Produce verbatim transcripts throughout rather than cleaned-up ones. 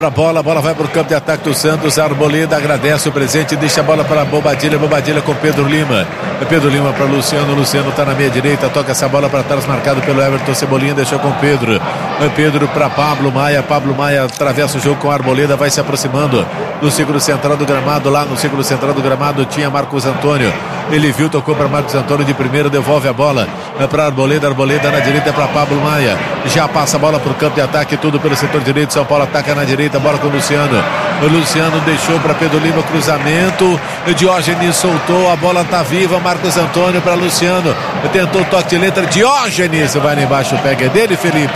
A bola, a bola vai para o campo de ataque do Santos. Arboleda agradece o presente, deixa a bola para Bobadilha. Bobadilha com Pedro Lima. Pedro Lima para Luciano. Luciano está na meia direita, toca essa bola para trás, marcado pelo Everton. Cebolinha deixou com Pedro. Pedro para Pablo Maia. Pablo Maia atravessa o jogo com a Arboleda, vai se aproximando no círculo central do gramado. Lá no círculo central do gramado tinha Marcos Antônio. Ele viu, tocou para Marcos Antônio de primeiro, devolve a bola para Arboleda. Arboleda na direita para Pablo Maia. Já passa a bola para o campo de ataque, tudo pelo setor direito. São Paulo ataca na direita. Bola com o Luciano. O Luciano deixou para Pedro Lima, cruzamento. O Diógenes soltou, a bola tá viva. Marcos Antônio para Luciano. Tentou o toque de letra. Diógenes vai lá embaixo, pega é dele, Felipe.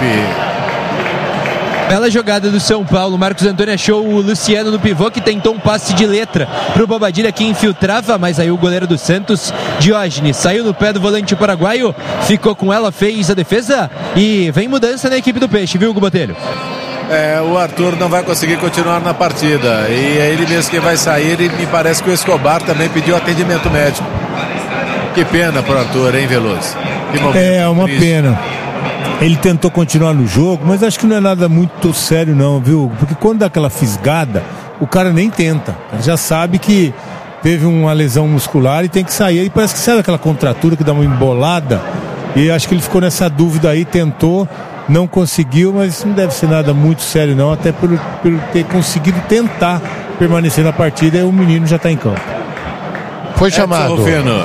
Bela jogada do São Paulo. Marcos Antônio achou o Luciano no pivô, que tentou um passe de letra pro Bobadilha, que infiltrava, mas aí o goleiro do Santos, Diógenes, saiu no pé do volante paraguaio, ficou com ela, fez a defesa e vem mudança na equipe do Peixe, viu, Hugo Botelho? É, o Arthur não vai conseguir continuar na partida e é ele mesmo que vai sair, e me parece que o Escobar também pediu atendimento médico. Que pena pro Arthur, hein, Veloso? É, uma triste. Pena. Ele tentou continuar no jogo, mas acho que não é nada muito sério não, viu? Porque quando dá aquela fisgada, o cara nem tenta. Ele já sabe que teve uma lesão muscular e tem que sair. E parece que sabe aquela contratura que dá uma embolada. E acho que ele ficou nessa dúvida aí, tentou, não conseguiu, mas não deve ser nada muito sério não, até por, por ter conseguido tentar permanecer na partida, e o menino já está em campo. Foi chamado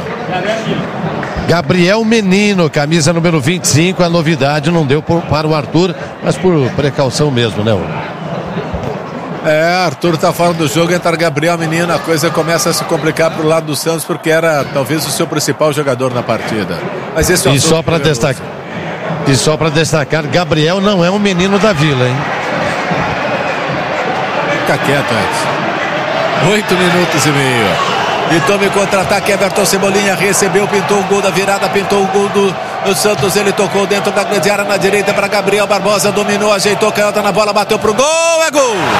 Gabriel Menino, camisa número vinte e cinco. A novidade não deu por, para o Arthur, mas por precaução mesmo, né? É, Arthur tá fora do jogo, entra Gabriel Menino, a coisa começa a se complicar pro lado do Santos, porque era talvez o seu principal jogador na partida. Mas esse é o e só para destacar, e só para destacar, Gabriel não é um menino da Vila, hein? Fica quieto, Edson. Oito minutos e meio. E tome contra-ataque, Everton Cebolinha recebeu, pintou o gol da virada, pintou o gol do, do Santos, ele tocou dentro da grande área na direita para Gabriel Barbosa, dominou, ajeitou, canhota na bola, bateu pro gol, é gol!